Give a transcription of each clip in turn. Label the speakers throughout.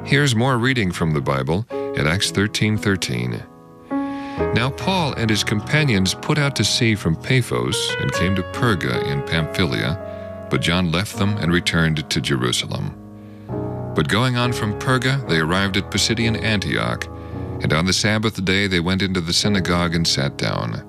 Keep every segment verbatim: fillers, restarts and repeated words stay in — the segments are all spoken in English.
Speaker 1: Here's more reading from the Bible at Acts thirteen thirteen. Now Paul and his companions put out to sea from Paphos and came to Perga in Pamphylia, but John left them and returned to Jerusalem. But going on from Perga, they arrived at Pisidian Antioch, and on the Sabbath day they went into the synagogue and sat down.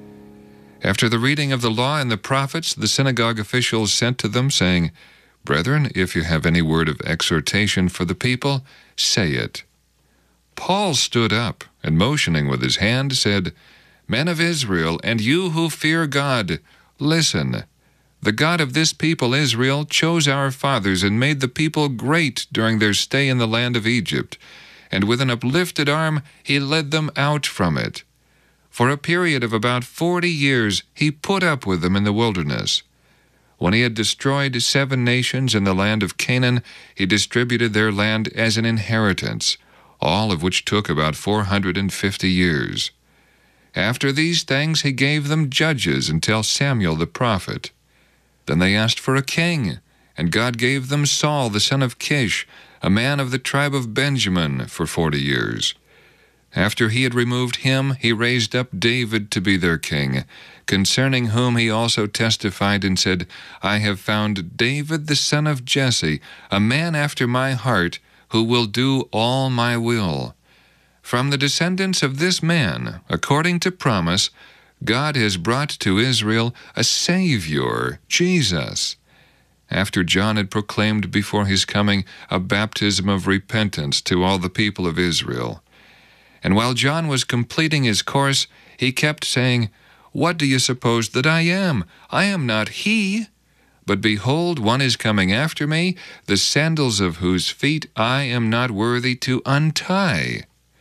Speaker 1: After the reading of the law and the prophets, the synagogue officials sent to them, saying, "Brethren, if you have any word of exhortation for the people, say it." Paul stood up, and motioning with his hand, said, "Men of Israel, and you who fear God, listen. The God of this people Israel chose our fathers and made the people great during their stay in the land of Egypt, and with an uplifted arm he led them out from it. For a period of about forty years he put up with them in the wilderness. When he had destroyed seven nations in the land of Canaan, he distributed their land as an inheritance, all of which took about four hundred and fifty years. After these things he gave them judges until Samuel the prophet. Then they asked for a king, and God gave them Saul the son of Kish, a man of the tribe of Benjamin, for forty years. After he had removed him, he raised up David to be their king, concerning whom he also testified and said, I have found David the son of Jesse, a man after my heart, who will do all my will. From the descendants of this man, according to promise, God has brought to Israel a Savior, Jesus. After John had proclaimed before his coming a baptism of repentance to all the people of Israel. And while John was completing his course, he kept saying, What do you suppose that I am? I am not he. But behold, one is coming after me, the sandals of whose feet I am not worthy to untie.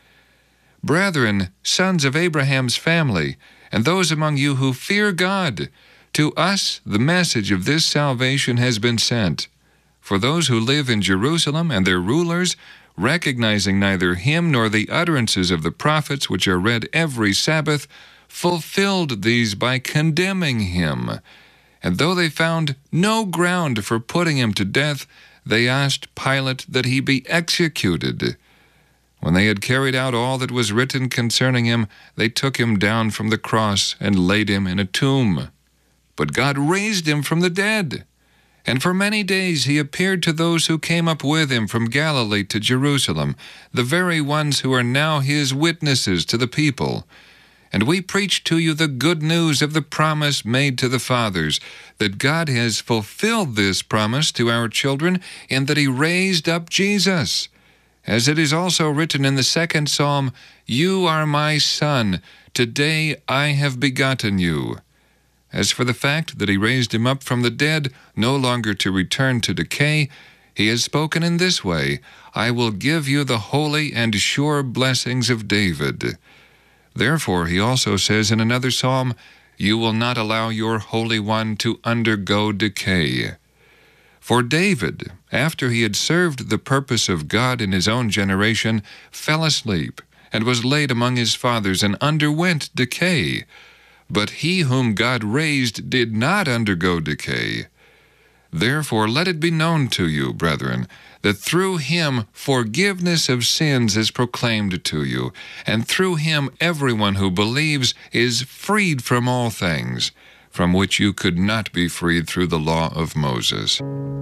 Speaker 1: Brethren, sons of Abraham's family, and those among you who fear God, to us the message of this salvation has been sent. For those who live in Jerusalem and their rulers, recognizing neither him nor the utterances of the prophets which are read every Sabbath, fulfilled these by condemning him. And though they found no ground for putting him to death, they asked Pilate that he be executed. When they had carried out all that was written concerning him, they took him down from the cross and laid him in a tomb. But God raised him from the dead. And for many days he appeared to those who came up with him from Galilee to Jerusalem, the very ones who are now his witnesses to the people. And we preach to you the good news of the promise made to the fathers, that God has fulfilled this promise to our children in that he raised up Jesus. As it is also written in the second psalm, You are my son, today I have begotten you. As for the fact that he raised him up from the dead, no longer to return to decay, he has spoken in this way, I will give you the holy and sure blessings of David. Therefore he also says in another psalm, You will not allow your Holy One to undergo decay. For David, after he had served the purpose of God in his own generation, fell asleep, and was laid among his fathers, and underwent decay. But he whom God raised did not undergo decay. Therefore let it be known to you, brethren, that through him forgiveness of sins is proclaimed to you, and through him everyone who believes is freed from all things, from which you could not be freed through the law of Moses.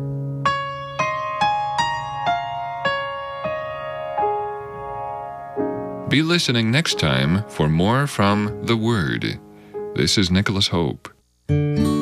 Speaker 1: Be listening next time for more from the Word. This is Nicholas Hope.